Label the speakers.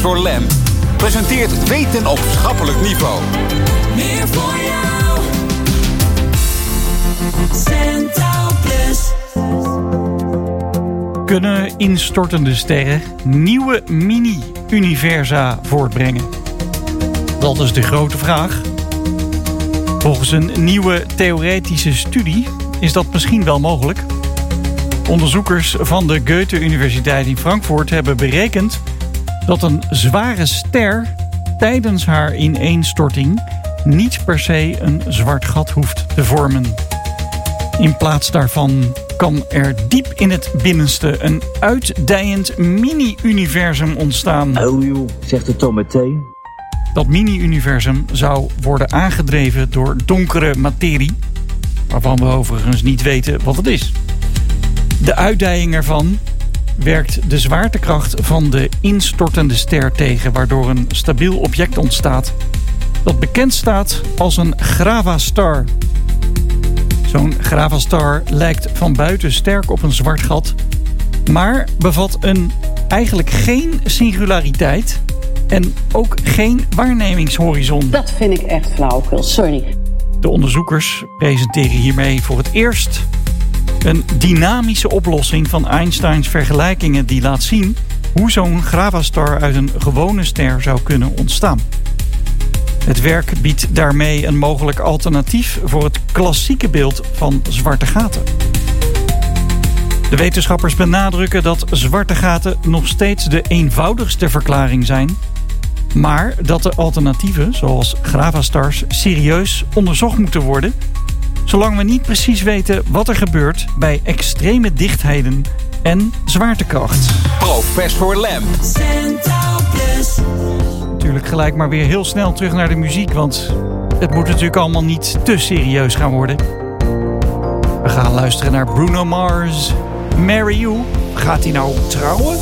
Speaker 1: Professor Lamp presenteert weten op schappelijk niveau.
Speaker 2: Meer voor jou. Centraal Plus.
Speaker 3: Kunnen instortende sterren nieuwe mini-universa voortbrengen? Dat is de grote vraag. Volgens een nieuwe theoretische studie is dat misschien wel mogelijk. Onderzoekers van de Goethe-universiteit in Frankfurt hebben berekend dat een zware ster tijdens haar ineenstorting niet per se een zwart gat hoeft te vormen. In plaats daarvan kan er diep in het binnenste een uitdijend mini-universum ontstaan.
Speaker 4: Oh joh, zegt het dan meteen.
Speaker 3: Dat mini-universum zou worden aangedreven door donkere materie, waarvan we overigens niet weten wat het is. De uitdijing ervan werkt de zwaartekracht van de instortende ster tegen, waardoor een stabiel object ontstaat dat bekend staat als een gravastar. Zo'n gravastar lijkt van buiten sterk op een zwart gat, maar bevat eigenlijk geen singulariteit en ook geen waarnemingshorizon.
Speaker 5: Dat vind ik echt flauwekul, sorry.
Speaker 3: De onderzoekers presenteren hiermee voor het eerst een dynamische oplossing van Einsteins vergelijkingen die laat zien hoe zo'n gravastar uit een gewone ster zou kunnen ontstaan. Het werk biedt daarmee een mogelijk alternatief voor het klassieke beeld van zwarte gaten. De wetenschappers benadrukken dat zwarte gaten nog steeds de eenvoudigste verklaring zijn, maar dat de alternatieven, zoals gravastars, serieus onderzocht moeten worden, zolang we niet precies weten wat er gebeurt bij extreme dichtheden en zwaartekracht.
Speaker 1: Professor Lamp.
Speaker 2: Centraal Plus.
Speaker 3: Natuurlijk gelijk maar weer heel snel terug naar de muziek, want het moet natuurlijk allemaal niet te serieus gaan worden. We gaan luisteren naar Bruno Mars. Marry You. Gaat hij nou trouwen?